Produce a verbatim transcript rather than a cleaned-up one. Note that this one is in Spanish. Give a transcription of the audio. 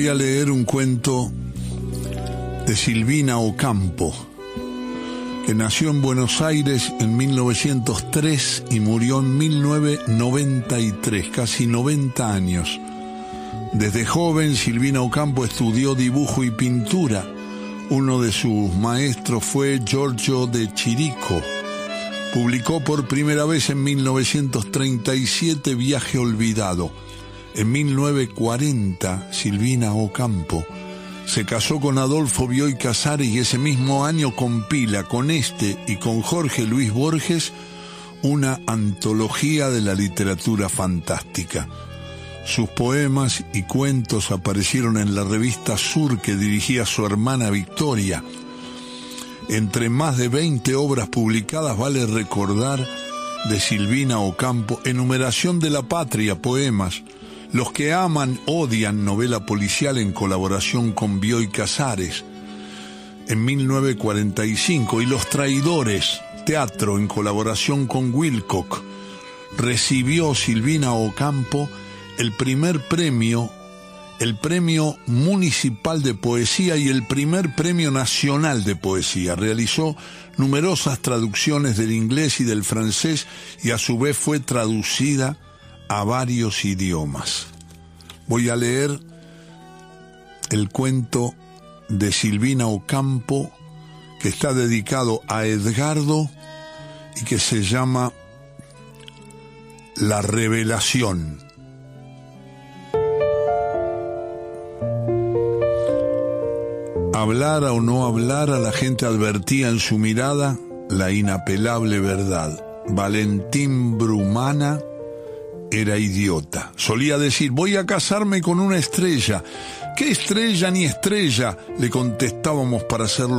voy a leer un cuento de Silvina Ocampo, que nació en Buenos Aires en mil novecientos tres y murió en mil novecientos noventa y tres, casi noventa años. Desde joven, Silvina Ocampo estudió dibujo y pintura. Uno de sus maestros fue Giorgio de Chirico. Publicó por primera vez en mil novecientos treinta y siete Viaje Olvidado. En mil novecientos cuarenta, Silvina Ocampo se casó con Adolfo Bioy Casares y ese mismo año compila con este y con Jorge Luis Borges una antología de la literatura fantástica. Sus poemas y cuentos aparecieron en la revista Sur que dirigía su hermana Victoria. Entre más de veinte obras publicadas vale recordar de Silvina Ocampo: Enumeración de la Patria, poemas; Los que aman, odian, novela policial en colaboración con Bioy Casares en mil novecientos cuarenta y cinco, y Los traidores, teatro en colaboración con Wilcock. Recibió Silvina Ocampo el primer premio, el premio municipal de poesía y el primer premio nacional de poesía. Realizó numerosas traducciones del inglés y del francés y a su vez fue traducida a varios idiomas. Voy a leer el cuento de Silvina Ocampo que está dedicado a Edgardo y que se llama La Revelación. Hablara o no hablara, la gente advertía en su mirada la inapelable verdad. Valentín Brumana era idiota. Solía decir: voy a casarme con una estrella. ¿Qué estrella ni estrella?, le contestábamos para hacerlo